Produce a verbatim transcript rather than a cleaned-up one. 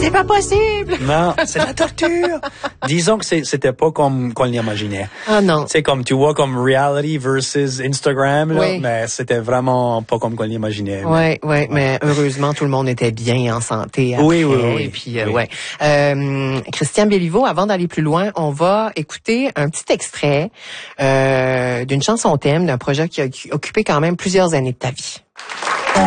C'est pas possible! Non, c'est la torture. Disons que c'est, c'était pas comme qu'on l'imaginait. Ah non. C'est comme, tu vois, comme reality versus Instagram, là, oui. mais c'était vraiment pas comme qu'on l'imaginait. Oui, oui, ouais. Mais heureusement, tout le monde était bien en santé après. Oui, oui, oui. Et puis, euh, oui. ouais. Euh, Christian Béliveau, avant d'aller plus loin, on va écouter un petit extrait euh, d'une chanson thème d'un projet qui a occupé quand même plusieurs années de ta vie.